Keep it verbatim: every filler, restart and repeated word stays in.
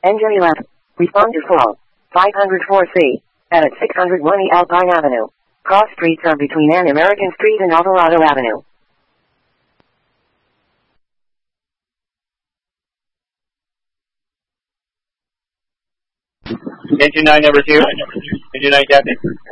Engine eleven. Respond to call. five oh four C. At six oh one E Alpine Avenue. Cross streets are between An American Street and Alvarado Avenue. Engine nine, number two. Engine nine, Captain.